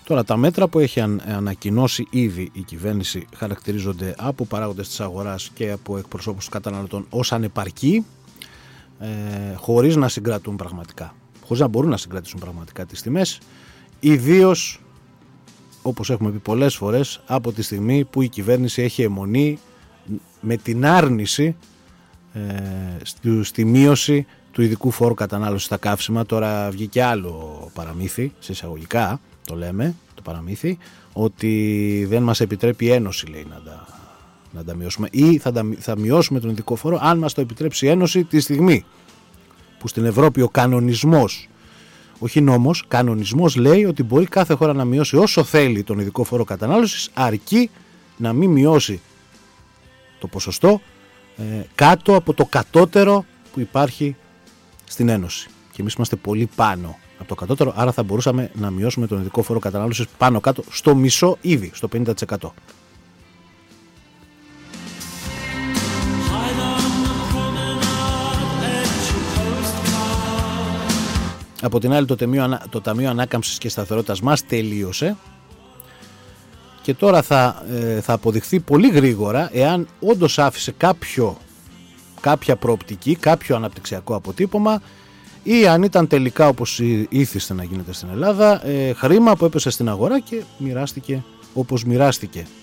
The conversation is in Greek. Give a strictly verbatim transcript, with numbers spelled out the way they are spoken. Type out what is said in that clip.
Τώρα τα μέτρα που έχει ανακοινώσει ήδη η κυβέρνηση χαρακτηρίζονται από παράγοντες της αγοράς και από εκπροσώπους των καταναλωτών ως ανεπαρκή, ε, χωρίς να συγκρατούν πραγματικά, χωρίς να μπορούν να συγκρατήσουν πραγματικά τις τιμές, ιδίως, όπως έχουμε πει πολλές φορές, από τη στιγμή που η κυβέρνηση έχει αιμονή με την άρνηση ε, στη, στη μείωση του ειδικού φόρου κατανάλωσης στα καύσιμα. Τώρα βγήκε άλλο παραμύθι, σε εισαγωγικά το λέμε, το παραμύθι, ότι δεν μας επιτρέπει η Ένωση, λέει, να τα, να τα μειώσουμε, ή θα, τα, θα μειώσουμε τον ειδικό φόρο αν μας το επιτρέψει η Ένωση τη στιγμή που στην Ευρώπη ο κανονισμός, όχι νόμος, κανονισμός λέει ότι μπορεί κάθε χώρα να μειώσει όσο θέλει τον ειδικό φόρο κατανάλωσης, αρκεί να μην μειώσει το ποσοστό ε, κάτω από το κατώτερο που υπάρχει στην Ένωση. Και εμείς είμαστε πολύ πάνω από το κατώτερο, άρα θα μπορούσαμε να μειώσουμε τον ειδικό φόρο κατανάλωσης πάνω κάτω στο μισό ήδη, στο πενήντα τοις εκατό. Από την άλλη, το Ταμείο, το Ταμείο Ανάκαμψης και Σταθερότητας μας τελείωσε και τώρα θα, ε, θα αποδειχθεί πολύ γρήγορα εάν όντως άφησε κάποιο, κάποια προοπτική, κάποιο αναπτυξιακό αποτύπωμα, ή αν ήταν τελικά, όπως ήθιστε να γίνεται στην Ελλάδα, ε, χρήμα που έπεσε στην αγορά και μοιράστηκε όπως μοιράστηκε.